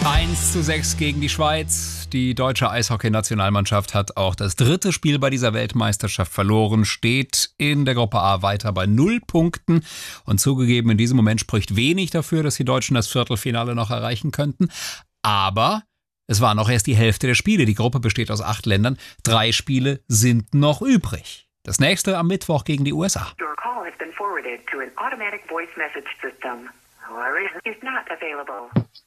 1:6 gegen die Schweiz. Die deutsche Eishockey-Nationalmannschaft hat auch das dritte Spiel bei dieser Weltmeisterschaft verloren, steht in der Gruppe A weiter bei 0 Punkten. Und zugegeben, in diesem Moment spricht wenig dafür, dass die Deutschen das Viertelfinale noch erreichen könnten. Aber es war noch erst die Hälfte der Spiele. Die Gruppe besteht aus 8 Ländern. 3 Spiele sind noch übrig. Das nächste am Mittwoch gegen die USA. Your call has been forwarded to an automatic voice message system. However, is not available.